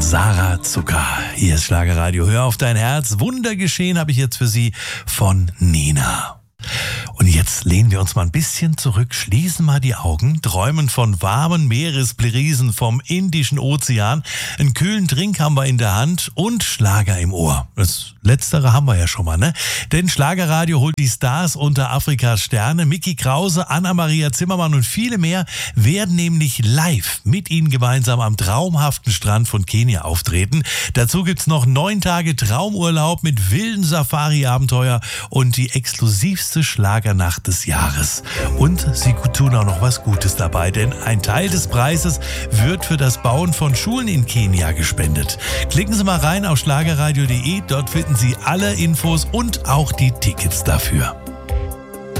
Sarah Zucker. Hier ist Schlagerradio. Hör auf dein Herz. Wundergeschehen habe ich jetzt für Sie von Nina. Und jetzt lehnen wir uns mal ein bisschen zurück, schließen mal die Augen, träumen von warmen Meeresbrisen vom Indischen Ozean, einen kühlen Drink haben wir in der Hand und Schlager im Ohr. Das Letztere haben wir ja schon mal, ne? Denn Schlagerradio holt die Stars unter Afrikas Sterne. Micky Krause, Anna-Maria Zimmermann und viele mehr werden nämlich live mit Ihnen gemeinsam am traumhaften Strand von Kenia auftreten. Dazu gibt's noch 9 Tage Traumurlaub mit wilden Safari-Abenteuer und die exklusivste Schlagernacht des Jahres. Und sie tun auch noch was Gutes dabei, denn ein Teil des Preises wird für das Bauen von Schulen in Kenia gespendet. Klicken Sie mal rein auf schlagerradio.de, dort finden Sie alle Infos und auch die Tickets dafür.